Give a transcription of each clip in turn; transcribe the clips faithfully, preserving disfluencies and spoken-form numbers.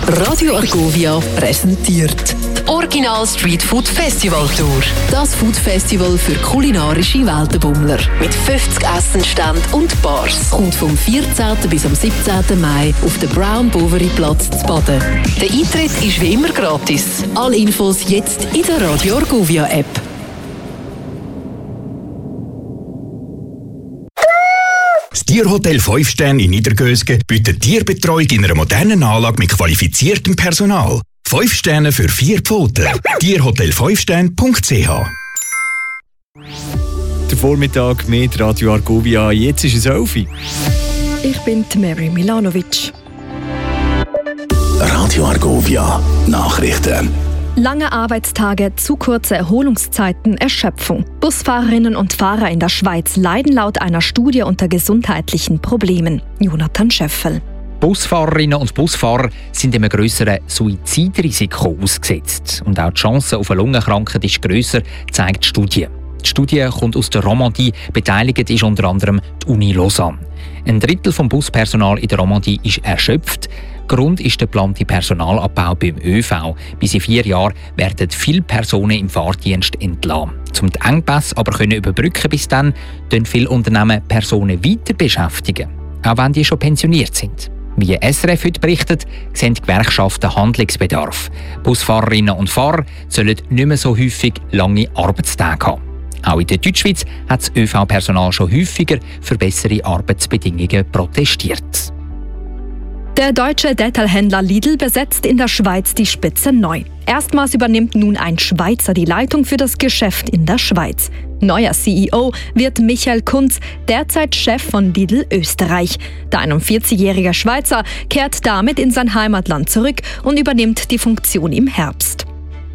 Radio Argovia präsentiert die Original Street Food Festival Tour. Das Food Festival für kulinarische Weltenbummler. Mit fünfzig Essenständen und Bars. Kommt vom vierzehnten bis am siebzehnten Mai auf den Brown Boveri Platz zu Baden. Der Eintritt ist wie immer gratis. Alle Infos jetzt in der Radio Argovia App. Das Tierhotel fünf Sterne in Niedergösgen bietet Tierbetreuung in einer modernen Anlage mit qualifiziertem Personal. fünf Sterne für vier Pfoten. tierhotel fünf sterne punkt c h. Der Vormittag mit Radio Argovia. Jetzt ist es elf Uhr. Ich bin Mary Milanovic. Radio Argovia. Nachrichten. Lange Arbeitstage, zu kurze Erholungszeiten, Erschöpfung. Busfahrerinnen und Fahrer in der Schweiz leiden laut einer Studie unter gesundheitlichen Problemen. Jonathan Scheffel. Busfahrerinnen und Busfahrer sind einem grösseren Suizidrisiko ausgesetzt. Und auch die Chance auf eine Lungenkrankheit ist grösser, zeigt die Studie. Die Studie kommt aus der Romandie. Beteiligt ist unter anderem die Uni Lausanne. Ein Drittel des Buspersonals in der Romandie ist erschöpft. Grund ist der geplante Personalabbau beim ÖV. Bis in vier Jahren werden viele Personen im Fahrdienst entlassen. Um die Engpässe aber können überbrücken bis dann, können viele Unternehmen Personen weiter beschäftigen, auch wenn die schon pensioniert sind. Wie S R F heute berichtet, sehen die Gewerkschaften Handlungsbedarf. Busfahrerinnen und Fahrer sollen nicht mehr so häufig lange Arbeitstage haben. Auch in der Deutschschweiz hat das ÖV-Personal schon häufiger für bessere Arbeitsbedingungen protestiert. Der deutsche Detailhändler Lidl besetzt in der Schweiz die Spitze neu. Erstmals übernimmt nun ein Schweizer die Leitung für das Geschäft in der Schweiz. Neuer C E O wird Michael Kunz, derzeit Chef von Lidl Österreich. Der einundvierzigjährige Schweizer kehrt damit in sein Heimatland zurück und übernimmt die Funktion im Herbst.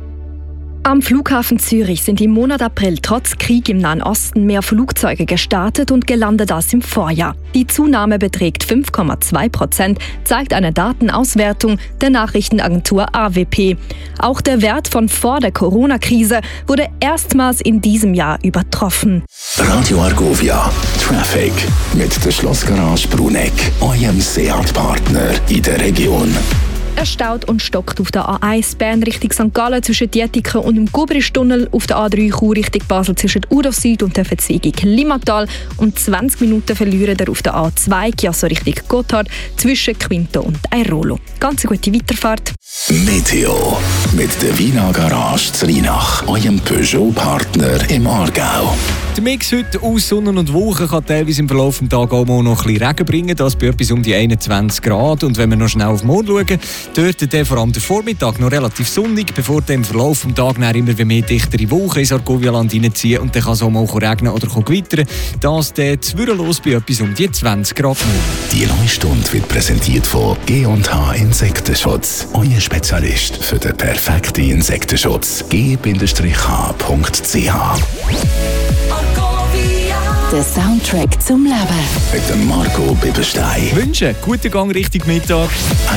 Am Flughafen Zürich sind im Monat April trotz Krieg im Nahen Osten mehr Flugzeuge gestartet und gelandet als im Vorjahr. Die Zunahme beträgt fünf Komma zwei Prozent, zeigt eine Datenauswertung der Nachrichtenagentur A W P. Auch der Wert von vor der Corona-Krise wurde erstmals in diesem Jahr übertroffen. Radio Argovia Traffic mit der Schlossgarage Bruneck, eurem Seat-Partner in der Region. Es staut und stockt auf der A eins Bern Richtung Sankt Gallen zwischen Dietiken und dem Gubristunnel, auf der A drei Chur Richtung Basel zwischen Urdorf Süd und der Verzweigung Limmatal und zwanzig Minuten verlieren wir auf der A zwei Chiasso Richtung Gotthard zwischen Quinto und Airolo. Ganz eine gute Weiterfahrt. Meteo mit der Wiener Garage zu Rheinach, eurem Peugeot-Partner im Aargau. Der Mix heute aus Sonne und Wolken kann teilweise im Verlauf des Tages auch mal noch ein bisschen Regen bringen. Das bei etwas um die einundzwanzig Grad. Und wenn wir noch schnell auf den Mond schauen, dort dann vor allem der Vormittag noch relativ sonnig, bevor dann im Verlauf des Tages immer mehr dichtere Wolken ins Argovia-Land reinziehen. Und dann kann es auch mal regnen oder gewittern. Das dann zwirrenlos bei etwas um die zwanzig Grad. Die neue Stunde wird präsentiert von G und H Insektenschutz. Euer Spezialist für den perfekten Insektenschutz. g h punkt c h. Der Soundtrack zum Leben. Mit dem Marco Bibelstein. Wünsche guten Gang Richtung Mittag.